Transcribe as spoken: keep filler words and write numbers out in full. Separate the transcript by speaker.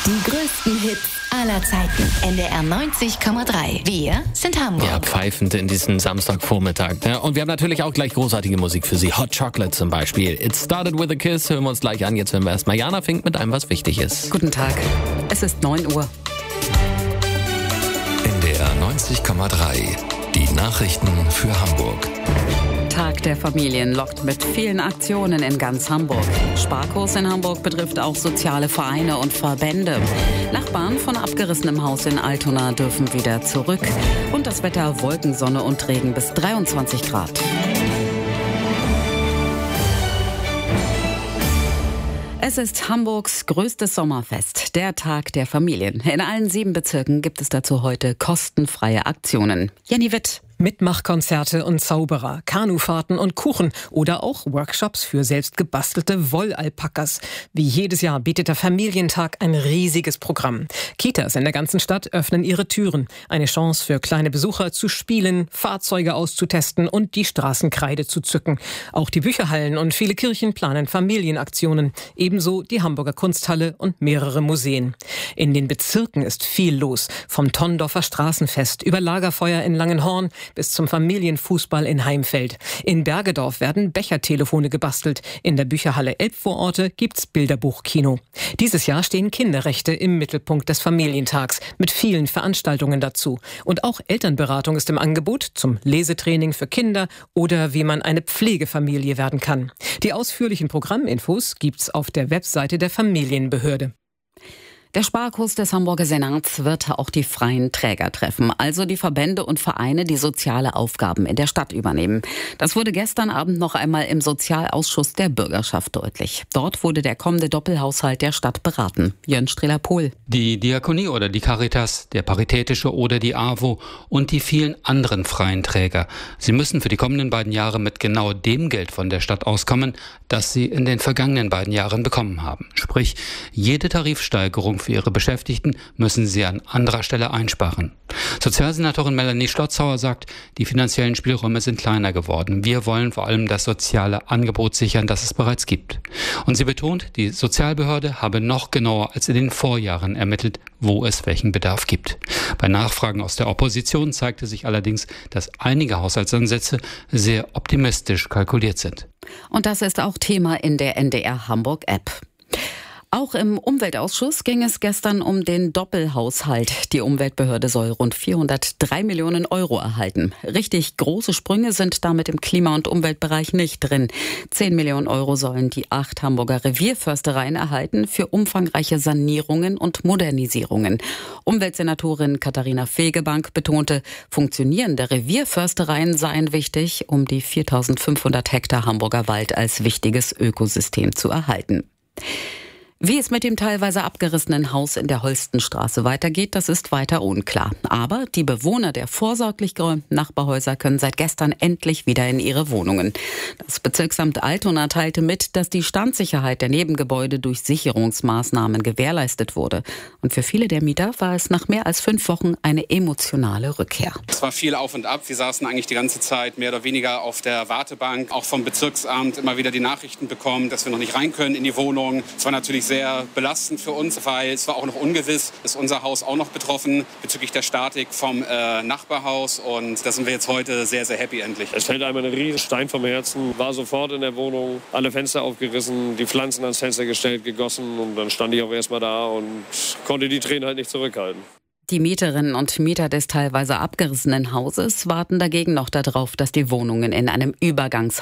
Speaker 1: Die größten Hits aller Zeiten. N D R neunzig Komma drei. Wir sind Hamburg.
Speaker 2: Ja, pfeifend in diesen Samstagvormittag. Ne? Und wir haben natürlich auch gleich großartige Musik für Sie. Hot Chocolate zum Beispiel. It Started With a Kiss. Hören wir uns gleich an. Jetzt hören wir erstmal Jana Fink mit einem, was wichtig ist.
Speaker 3: Guten Tag. Es ist neun Uhr.
Speaker 4: N D R neunzig Komma drei. Die Nachrichten für Hamburg.
Speaker 3: Tag der Familien lockt mit vielen Aktionen in ganz Hamburg. Sparkurs in Hamburg betrifft auch soziale Vereine und Verbände. Nachbarn von abgerissenem Haus in Altona dürfen wieder zurück. Und das Wetter: Wolken, Sonne und Regen bis dreiundzwanzig Grad. Es ist Hamburgs größtes Sommerfest, der Tag der Familien. In allen sieben Bezirken gibt es dazu heute kostenfreie Aktionen. Jenny Witt.
Speaker 5: Mitmachkonzerte und Zauberer, Kanufahrten und Kuchen oder auch Workshops für selbst gebastelte Wollalpakas. Wie jedes Jahr bietet der Familientag ein riesiges Programm. Kitas in der ganzen Stadt öffnen ihre Türen. Eine Chance für kleine Besucher zu spielen, Fahrzeuge auszutesten und die Straßenkreide zu zücken. Auch die Bücherhallen und viele Kirchen planen Familienaktionen. Ebenso die Hamburger Kunsthalle und mehrere Museen. In den Bezirken ist viel los. Vom Tondorfer Straßenfest über Lagerfeuer in Langenhorn bis zum Familienfußball in Heimfeld. In Bergedorf werden Bechertelefone gebastelt. In der Bücherhalle Elbvororte gibt's Bilderbuchkino. Dieses Jahr stehen Kinderrechte im Mittelpunkt des Familientags mit vielen Veranstaltungen dazu. Und auch Elternberatung ist im Angebot zum Lesetraining für Kinder oder wie man eine Pflegefamilie werden kann. Die ausführlichen Programminfos gibt's auf der Webseite der Familienbehörde.
Speaker 3: Der Sparkurs des Hamburger Senats wird auch die freien Träger treffen, also die Verbände und Vereine, die soziale Aufgaben in der Stadt übernehmen. Das wurde gestern Abend noch einmal im Sozialausschuss der Bürgerschaft deutlich. Dort wurde der kommende Doppelhaushalt der Stadt beraten. Jörn Strehler-Pohl.
Speaker 6: Die Diakonie oder die Caritas, der Paritätische oder die AWO und die vielen anderen freien Träger. Sie müssen für die kommenden beiden Jahre mit genau dem Geld von der Stadt auskommen, das sie in den vergangenen beiden Jahren bekommen haben. Sprich, jede Tarifsteigerung für ihre Beschäftigten müssen sie an anderer Stelle einsparen. Sozialsenatorin Melanie Schlotzauer sagt, die finanziellen Spielräume sind kleiner geworden. Wir wollen vor allem das soziale Angebot sichern, das es bereits gibt. Und sie betont, die Sozialbehörde habe noch genauer als in den Vorjahren ermittelt, wo es welchen Bedarf gibt. Bei Nachfragen aus der Opposition zeigte sich allerdings, dass einige Haushaltsansätze sehr optimistisch kalkuliert sind.
Speaker 3: Und das ist auch Thema in der N D R Hamburg App. Auch im Umweltausschuss ging es gestern um den Doppelhaushalt. Die Umweltbehörde soll rund vierhundertdrei Millionen Euro erhalten. Richtig große Sprünge sind damit im Klima- und Umweltbereich nicht drin. zehn Millionen Euro sollen die acht Hamburger Revierförstereien erhalten für umfangreiche Sanierungen und Modernisierungen. Umweltsenatorin Katharina Fegebank betonte, funktionierende Revierförstereien seien wichtig, um die viertausendfünfhundert Hektar Hamburger Wald als wichtiges Ökosystem zu erhalten. Wie es mit dem teilweise abgerissenen Haus in der Holstenstraße weitergeht, das ist weiter unklar. Aber die Bewohner der vorsorglich geräumten Nachbarhäuser können seit gestern endlich wieder in ihre Wohnungen. Das Bezirksamt Altona teilte mit, dass die Standsicherheit der Nebengebäude durch Sicherungsmaßnahmen gewährleistet wurde. Und für viele der Mieter war es nach mehr als fünf Wochen eine emotionale Rückkehr.
Speaker 7: Es war viel auf und ab. Wir saßen eigentlich die ganze Zeit mehr oder weniger auf der Wartebank. Auch vom Bezirksamt immer wieder die Nachrichten bekommen, dass wir noch nicht rein können in die Wohnung. Es war natürlich sehr sehr belastend für uns, weil es war auch noch ungewiss, ist unser Haus auch noch betroffen bezüglich der Statik vom äh, Nachbarhaus, und da sind wir jetzt heute sehr, sehr happy endlich.
Speaker 8: Es fällt einem ein riesen Stein vom Herzen, war sofort in der Wohnung, alle Fenster aufgerissen, die Pflanzen ans Fenster gestellt, gegossen, und dann stand ich auch erst mal da und konnte die Tränen halt nicht zurückhalten.
Speaker 3: Die Mieterinnen und Mieter des teilweise abgerissenen Hauses warten dagegen noch darauf, dass die Wohnungen in einem Übergangshaus